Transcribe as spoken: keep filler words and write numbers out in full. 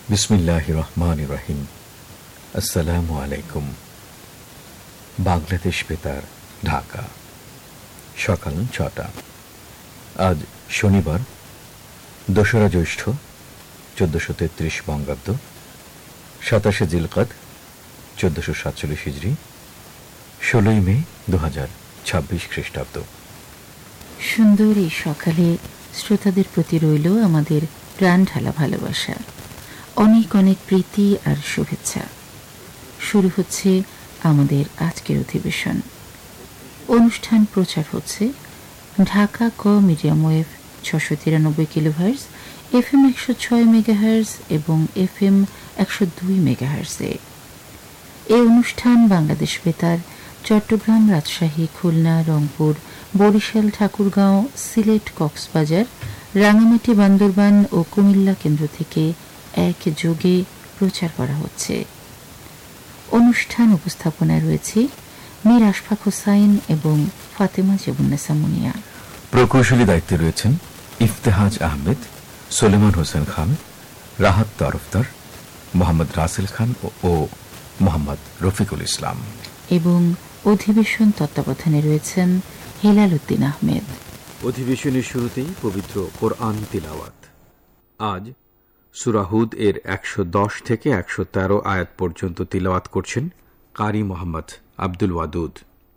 বিসমিল্লাহির রহমানির রহিম। আসসালামু আলাইকুম। বাংলাদেশ বেতার, ঢাকা, সকাল ছটা। আজ শনিবার, দোসরা জ্যৈষ্ঠ চোদ্দশো তেত্রিশ বঙ্গাব্দ, সাতাশে জিলকাদ চোদ্দশো সাতচল্লিশ হিজড়ি, ষোলোই মে দু হাজার ছাব্বিশ খ্রিস্টাব্দ। সুন্দর এই সকালে শ্রোতাদের প্রতি রইল আমাদের প্রাণ ঢালা ভালোবাসা, অনেক অনেক প্রীতি আর শুভেচ্ছা। শুরু হচ্ছে আমাদের আজকের অধিবেশন। অনুষ্ঠান প্রচার হচ্ছে ঢাকা ক মিডিয়াম ওয়েভ ছশো তিরানব্বই কিলোহার্জ, এফ এম একশো ছয় মেগাহার্জ এবং এফ এম একশো দুই মেগাহার্জে। এই অনুষ্ঠান বাংলাদেশ বেতার চট্টগ্রাম, রাজশাহী, খুলনা, রংপুর, বরিশাল, ঠাকুরগাঁও, সিলেট, কক্সবাজার, রাঙামাটি, বান্দরবান ও কুমিল্লা কেন্দ্র থেকে এক যোগে প্রচার করা হচ্ছে। অনুষ্ঠান উপস্থাপনায় রয়েছে মীর আশফাক হোসাইন এবং ফাতেমা জেবুন্নেসা মুনিয়া। প্রকৌশলী দায়িত্বে রয়েছেন ইফতেহাজ আহমেদ, সোলেমান হোসেন খান, রাহাত তরফদার, মোহাম্মদ রাসেল খান ও মোহাম্মদ রফিকুল ইসলাম। এবং অধিবেশন তত্ত্বাবধানে রয়েছেন হেলাল উদ্দিন আহমেদ। অধিবেশনের শুরুতেই পবিত্র কোরআন তিলাওয়াত। আজ সূরা হুদ এর একশো দশ থেকে একশো তেরো আয়াত পর্যন্ত তিলাওয়াত করছেন কারি মোহাম্মদ আব্দুল ওয়াদুদ।